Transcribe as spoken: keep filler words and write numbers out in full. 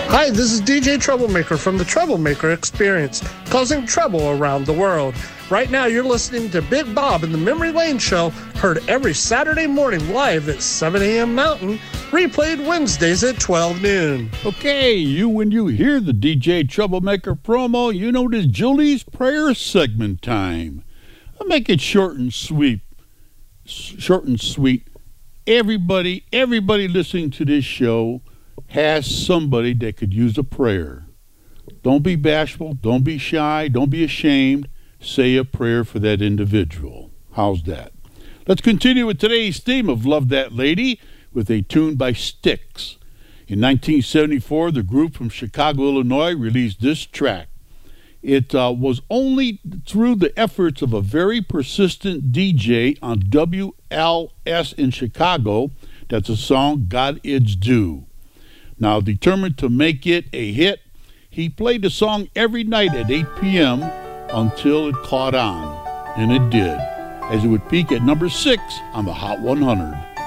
Hi, this is D J Troublemaker from the Troublemaker Experience, causing trouble around the world. Right now, you're listening to Big Bob and the Memory Lane Show, heard every Saturday morning live at seven a.m. Mountain, replayed Wednesdays at twelve noon. Okay, you when you hear the D J Troublemaker promo, you know it is Julie's Prayer segment time. I'll make it short and sweet. Short and sweet. Everybody, everybody listening to this show has somebody that could use a prayer. Don't be bashful. Don't be shy. Don't be ashamed. Say a prayer for that individual. How's that? Let's continue with today's theme of Love That Lady with a tune by Styx. In nineteen seventy-four, the group from Chicago, Illinois released this track. It uh, was only through the efforts of a very persistent D J on W L S in Chicago that the song got its due. Now, determined to make it a hit, he played the song every night at eight p.m. until it caught on. And it did, as it would peak at number six on the Hot one hundred.